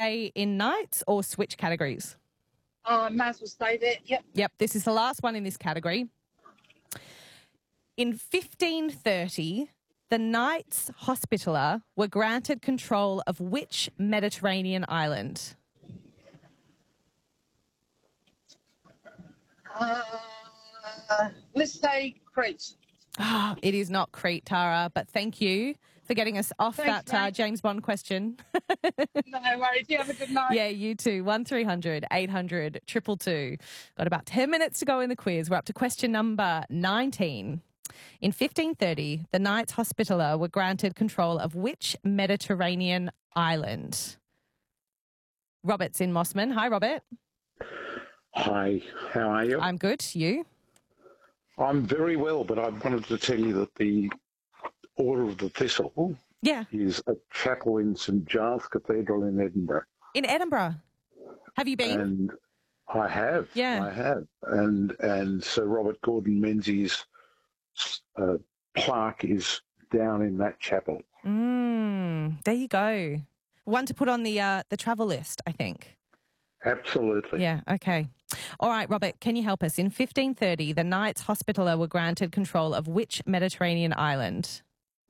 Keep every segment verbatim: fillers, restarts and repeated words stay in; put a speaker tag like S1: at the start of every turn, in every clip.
S1: stay in Knights or switch categories?
S2: Uh, may as well stay there. Yep.
S1: Yep, this is the last one in this category. In fifteen thirty, the Knights Hospitaller were granted control of which Mediterranean island?
S2: Uh, let's say Crete.
S1: Oh, it is not Crete, Tara, but thank you for getting us off
S2: Thanks,
S1: that uh,
S2: mate.
S1: James Bond question.
S2: No worries. You have a good night.
S1: Yeah, you too. one three hundred eight hundred two two two. Got about ten minutes to go in the quiz. We're up to question number nineteen. In fifteen thirty, the Knights Hospitaller were granted control of which Mediterranean island? Robert's in Mossman. Hi, Robert.
S3: Hi, how are you?
S1: I'm good. You?
S3: I'm very well, but I wanted to tell you that the Order of the Thistle
S1: Yeah.
S3: is a chapel in St Giles Cathedral in Edinburgh.
S1: In Edinburgh. Have you been?
S3: And I have.
S1: Yeah.
S3: I have. And and Sir Robert Gordon Menzies' uh, plaque is down in that chapel.
S1: Mm, there you go. One to put on the uh, the travel list, I think.
S3: Absolutely.
S1: Yeah, okay. All right, Robert, can you help us? In fifteen thirty, the Knights Hospitaller were granted control of which Mediterranean island?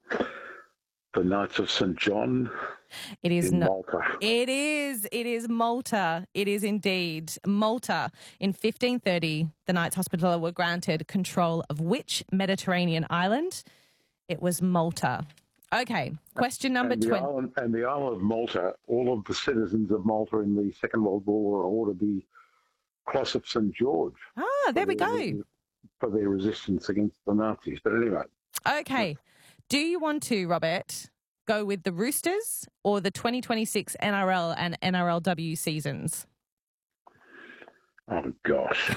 S3: The Knights of St John
S1: It is
S3: in
S1: not.
S3: Malta.
S1: It is. It is Malta. It is indeed Malta. In fifteen thirty, the Knights Hospitaller were granted control of which Mediterranean island? It was Malta. Okay, question number
S3: and the
S1: twenty.
S3: island, and the island of Malta, all of the citizens of Malta in the Second World War were ordered the Cross of St George.
S1: Ah, there we
S3: their-
S1: go.
S3: For their resistance against the Nazis. But anyway.
S1: Okay. Do you want to, Robert, go with the Roosters or the twenty twenty-six N R L and N R L W seasons?
S3: Oh, gosh.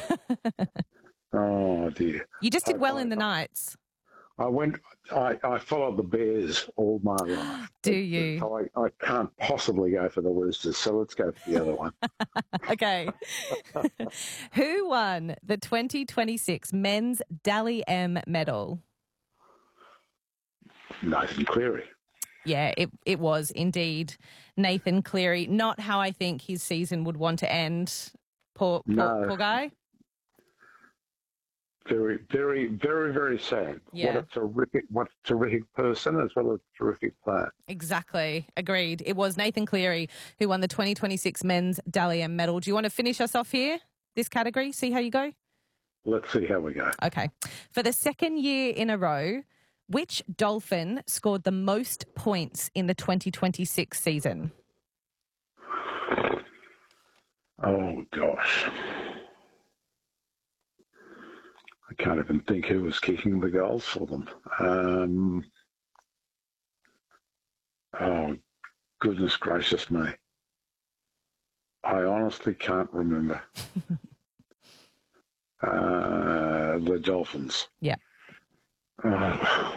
S3: Oh, dear.
S1: You just did
S3: I-
S1: well
S3: I-
S1: in the Knights.
S3: I went, I, I followed the Bears all my life.
S1: Do you?
S3: So I, I can't possibly go for the Roosters, so let's go for the other one.
S1: Okay. Who won the twenty twenty-six Men's Dally M medal?
S3: Nathan Cleary.
S1: Yeah, it, it was indeed Nathan Cleary. Not how I think his season would want to end. Poor, poor,
S3: No.
S1: poor guy.
S3: Very, very, very, very sad.
S1: Yeah.
S3: What a terrific, what a terrific person as well as a terrific player.
S1: Exactly. Agreed. It was Nathan Cleary who won the twenty twenty-six Men's Dally M medal. Do you want to finish us off here, this category? See how you go?
S3: Let's see how we go.
S1: Okay. For the second year in a row, which Dolphin scored the most points in the twenty twenty-six season?
S3: Oh, gosh. I can't even think who was kicking the goals for them. Um, oh, goodness gracious me. I honestly can't remember. uh, the Dolphins.
S1: Yeah.
S3: Oh.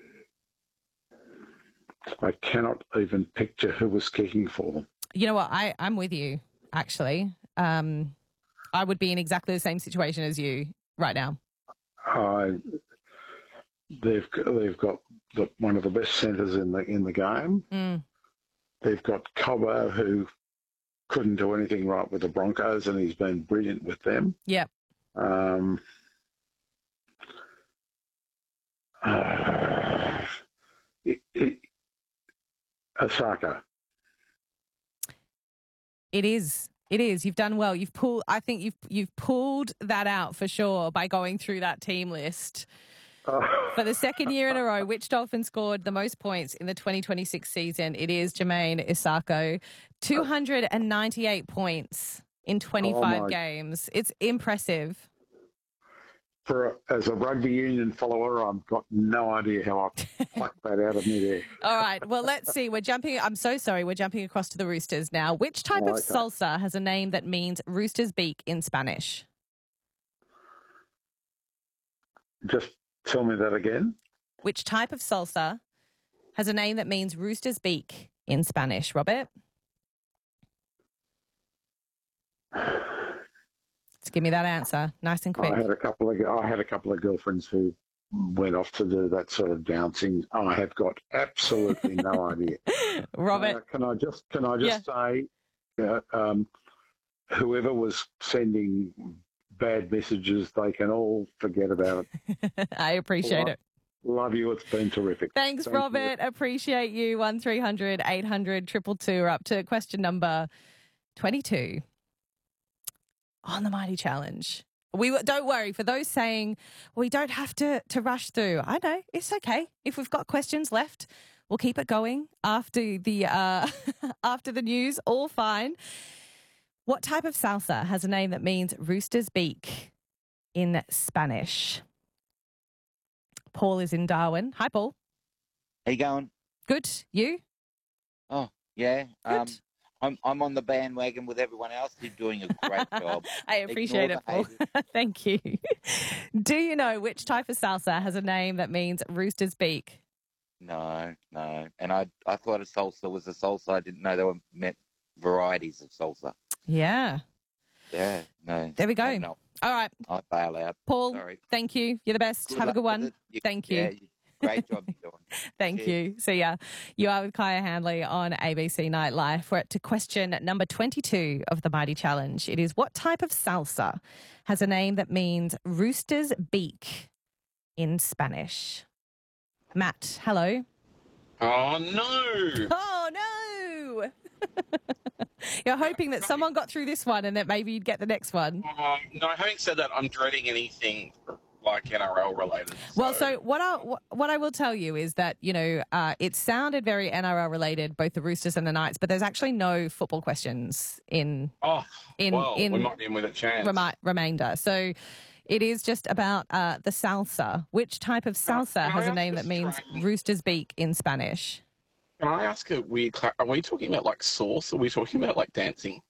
S3: I cannot even picture who was kicking for them.
S1: You know what? I, I'm with you, actually. Um, I would be in exactly the same situation as you right now.
S3: Uh, they've they've got the, one of the best centres in the in the game.
S1: Mm.
S3: They've got Cobbo, who couldn't do anything right with the Broncos, and he's been brilliant with them.
S1: Yep.
S3: Um, uh, it, it, Osaka.
S1: It is. It is. You've done well. You've pulled. I think you've you've pulled that out for sure by going through that team list.
S3: Uh,
S1: For the second year in a row, which Dolphin scored the most points in the twenty twenty-six season? It is Jermaine Isako, two hundred ninety-eight points in twenty-five
S3: Oh, my.
S1: games. It's impressive.
S3: For a, as a rugby union follower, I've got no idea how I plucked that out of me there.
S1: All right. Well, let's see. We're jumping. I'm so sorry. We're jumping across to the Roosters now. Which type
S3: Oh,
S1: of
S3: okay.
S1: salsa has a name that means rooster's beak in Spanish?
S3: Just tell me that again.
S1: Which type of salsa has a name that means rooster's beak in Spanish, Robert? Just give me that answer, nice and quick.
S3: I had a couple of I had a couple of girlfriends who went off to do that sort of dancing. I have got absolutely no idea.
S1: Robert,
S3: Uh, can I just can I just say know, um, whoever was sending bad messages, they can all forget about
S1: it. I appreciate
S3: love,
S1: it.
S3: Love you. It's been terrific.
S1: Thanks,
S3: Thank
S1: Robert. You. Appreciate you. one three hundred eight hundred two two two. We're up to question number twenty-two on the Mighty Challenge. We don't worry for those saying we don't have to to rush through. I know it's okay if we've got questions left. We'll keep it going after the uh, after the news. All fine. What type of salsa has a name that means rooster's beak in Spanish? Paul is in Darwin. Hi, Paul.
S4: How you going?
S1: Good. You?
S4: Oh, yeah.
S1: Good.
S4: Um, I'm I'm on the bandwagon with everyone else. You're doing a great job.
S1: I appreciate it, Paul. Thank you. Do you know which type of salsa has a name that means rooster's beak?
S4: No, no. And I I thought a salsa was a salsa. I didn't know there were meant varieties of salsa.
S1: Yeah.
S4: Yeah, no.
S1: There we go.
S4: No, no.
S1: All right.
S4: I bail out.
S1: Paul,
S4: Sorry.
S1: Thank you. You're the best.
S4: Good
S1: Have a good one.
S4: You,
S1: Thank you.
S4: Yeah, great job you're doing.
S1: Thank
S4: Cheers.
S1: you. See ya. You are with Kaya Handley on A B C Night Live. We're at to question number twenty-two of the Mighty Challenge. It is what type of salsa has a name that means rooster's beak in Spanish? Matt, hello.
S5: Oh, no.
S1: Oh, no. You're hoping that someone got through this one and that maybe you'd get the next one.
S5: Um, no, having said that, I'm dreading anything like N R L related. So.
S1: Well, so what I what I will tell you is that, you know, uh, it sounded very N R L related, both the Roosters and the Knights, but there's actually no football questions in
S5: oh,
S1: in
S5: well,
S1: in
S5: we might be in with a chance.
S1: remi- remainder. So it is just about uh, the salsa. Which type of salsa
S5: Can I
S1: has a
S5: ask
S1: name
S5: a
S1: that means
S5: strange-
S1: rooster's beak in Spanish?
S5: Can I ask a weird? Cla- are we talking about like sauce? Or are we talking about like dancing?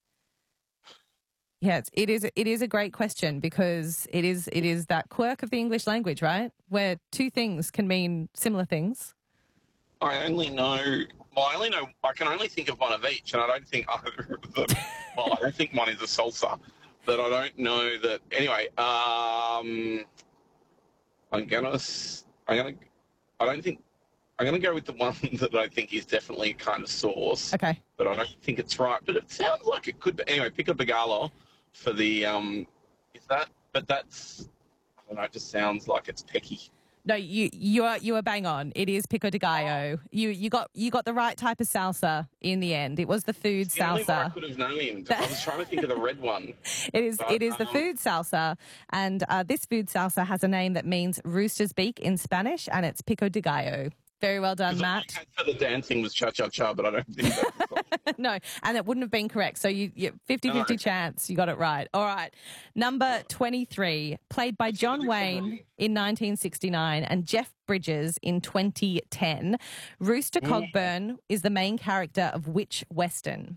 S1: Yes, it is. It is a great question because it is. It is that quirk of the English language, right? Where two things can mean similar things.
S5: I only know. Well, I only know. I can only think of one of each, and I don't think either of them. Well, I don't think one is a salsa, but I don't know that. Anyway, um, I'm gonna. s- I'm gonna. I don't think. I'm gonna go with the one that I think is definitely kind of sauce,
S1: Okay.
S5: but I don't think it's right. But it sounds like it could be. Anyway, pick a Bagalo for the. Um, is that? But that's. I don't know. It just sounds like it's pecky.
S1: No, you you are you are bang on. It is pico de gallo. You you got you got the right type of salsa in the end. It was the food
S5: It's the only one I
S1: salsa.
S5: could have named. I was trying to think of the red one.
S1: It is
S5: But,
S1: it is the
S5: um,
S1: food salsa, and uh, this food salsa has a name that means rooster's beak in Spanish, and it's pico de gallo. Very well done,
S5: 'Cause all I
S1: Matt.
S5: had for the dancing was cha cha cha, but I don't think that's the song.
S1: No, and it wouldn't have been correct. So you, you fifty-fifty
S5: No.
S1: chance. You got it right. All right. Number twenty-three, played by John Wayne in nineteen sixty-nine and Jeff Bridges in twenty ten. Rooster Cogburn is the main character of which Western?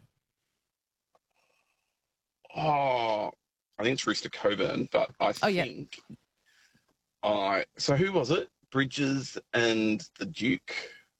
S5: Oh, I think it's Rooster Coburn, but I
S1: Oh, yeah.
S5: think I. So who was it? Bridges and the Duke.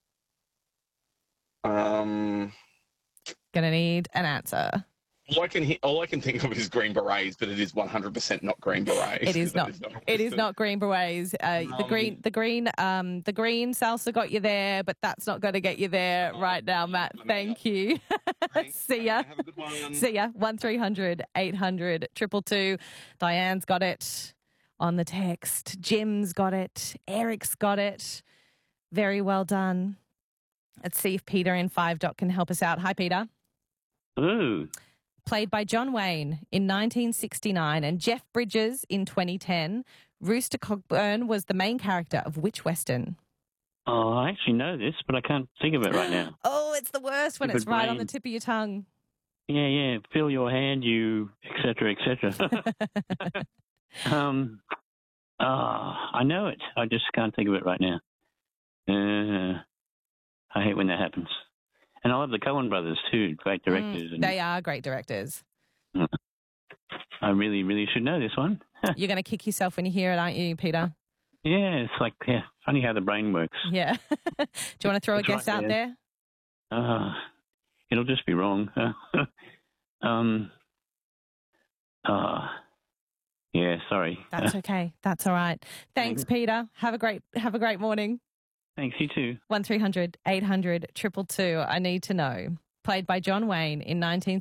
S5: Um,
S1: Gonna need an answer.
S5: all I can he- all I can think of is Green Berets, but it is one hundred percent not Green Berets.
S1: It is
S5: That
S1: not. It is not green berets. Uh, the
S5: Um,
S1: green, the green, um, the green salsa got you there, but that's not going to get you there right now, Matt.
S5: I'm
S1: Thank you.
S5: Thanks.
S1: See ya.
S5: Have a good one.
S1: See ya. One three hundred eight hundred triple two. Diane's got it on the text. Jim's got it. Eric's got it. Very well done. Let's see if Peter in Five Dot can help us out. Hi, Peter.
S6: Hello.
S1: Played by John Wayne in nineteen sixty-nine and Jeff Bridges in twenty ten, Rooster Cogburn was the main character of which Western?
S6: Oh, I actually know this, but I can't think of it right now.
S1: Oh, it's the worst when
S6: Stupid
S1: it's right on
S6: brain.
S1: the tip of your tongue.
S6: Yeah, yeah. Fill your hand, you, et cetera, et cetera. um, ah, I know it. I just can't think of it right now. Uh, I hate when that happens. And I love the Coen brothers too, great directors.
S1: Mm,
S6: and
S1: they are great directors.
S6: I really, really should know this one.
S1: You're going to kick yourself when you hear it, aren't you, Peter?
S6: Yeah, it's like, yeah, funny how the brain works.
S1: Yeah. Do you want to throw a
S6: It's
S1: guess
S6: right
S1: out
S6: there.
S1: there?
S6: Uh, it'll just be wrong. um, uh, yeah, sorry.
S1: That's okay. That's all right. Thanks, Peter. Have a great have a great morning.
S6: Thanks, you too.
S1: one three hundred eight hundred two two two. I need to know. Played by John Wayne in nineteen